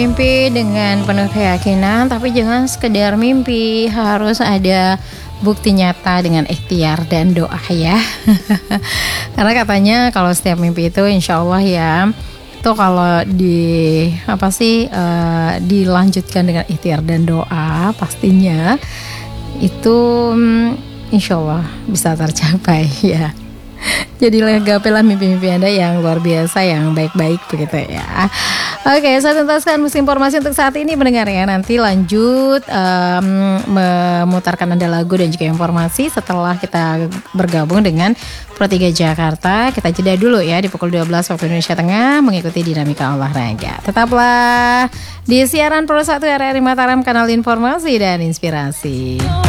Mimpi dengan penuh keyakinan, tapi jangan sekedar mimpi, harus ada bukti nyata dengan ikhtiar dan doa ya. Karena katanya kalau setiap mimpi itu insya Allah ya, itu kalau dilanjutkan dengan ikhtiar dan doa, pastinya itu insya Allah bisa tercapai ya. Jadi gapailah mimpi-mimpi Anda yang luar biasa, yang baik-baik begitu ya. Oke, saya tuntaskan informasi untuk saat ini pendengar ya. Nanti lanjut memutarkan Anda lagu dan juga informasi setelah kita bergabung dengan Pro 3 Jakarta. Kita jeda dulu ya di pukul 12 waktu Indonesia Tengah mengikuti dinamika olahraga. Tetaplah di siaran Pro 1 RRI Mataram, kanal informasi dan inspirasi.